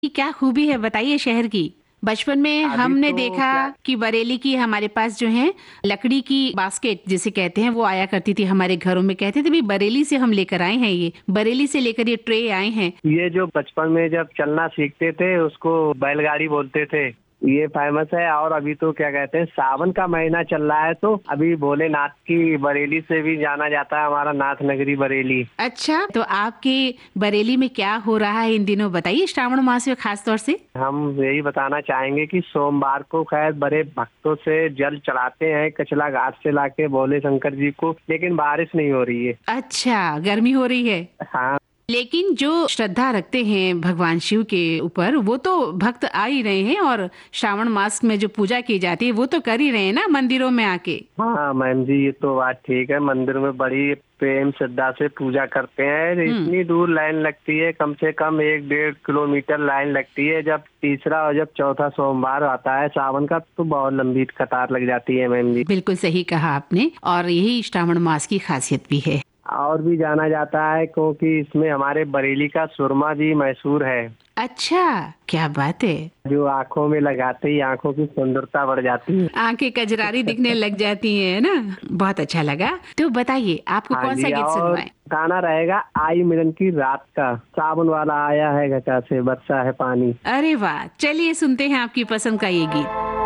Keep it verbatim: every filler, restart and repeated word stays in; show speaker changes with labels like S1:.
S1: की क्या खूबी है बताइए शहर की? बचपन में
S2: अभी
S1: हमने
S2: तो
S1: देखा
S2: क्या।
S1: कि बरेली की हमारे पास जो है लकड़ी की बास्केट जिसे कहते हैं वो आया करती थी हमारे घरों में। कहते थे भी बरेली से हम लेकर आए हैं, ये बरेली से लेकर ये ट्रे आए हैं।
S2: ये जो बचपन में जब चलना सीखते थे उसको बैलगाड़ी बोलते थे, ये फेमस है। और अभी तो क्या कहते हैं, सावन का महीना चल रहा है तो अभी भोलेनाथ की बरेली से भी जाना जाता है हमारा नाथ नगरी बरेली।
S1: अच्छा, तो आपके बरेली में क्या हो रहा है इन दिनों बताइए, श्रावण मास में खास तौर से।
S2: हम यही बताना चाहेंगे कि सोमवार को खैर बड़े भक्तों से जल चढ़ाते हैं कचला घाट से लाके भोले शंकर जी को, लेकिन बारिश नहीं हो रही है।
S1: अच्छा, गर्मी हो रही है।
S2: हाँ।
S1: लेकिन जो श्रद्धा रखते हैं भगवान शिव के ऊपर वो तो भक्त आ ही रहे हैं, और श्रावण मास में जो पूजा की जाती है वो तो कर ही रहे हैं ना मंदिरों में आके।
S2: हाँ मैम जी, ये तो बात ठीक है। मंदिर में बड़ी प्रेम श्रद्धा से पूजा करते हैं।
S1: हम्म।
S2: इतनी दूर लाइन लगती है, कम से कम एक डेढ़ किलोमीटर लाइन लगती है। जब तीसरा और जब चौथा सोमवार आता है सावन का तो बहुत लंबी कतार लग जाती है मैम जी।
S1: बिल्कुल सही कहा आपने, और यही श्रावण मास की खासियत भी है।
S2: और भी जाना जाता है क्योंकि इसमें हमारे बरेली का सुरमा भी मशहूर है,
S1: अच्छा, क्या बात है।
S2: जो आंखों में लगाते ही आंखों की सुंदरता बढ़ जाती है।
S1: आंखें कजरारी दिखने लग जाती हैं, है ना। बहुत अच्छा लगा। तो बताइए आपको
S2: हाँ
S1: कौन सा
S2: जी।
S1: गीत
S2: और
S1: सुनवाएं।
S2: गाना रहेगा आई मिलन की रात का, सावन वाला आया है घटा से बरसा है पानी।
S1: अरे वाह, चलिए सुनते हैं आपकी पसंद का ये गीत।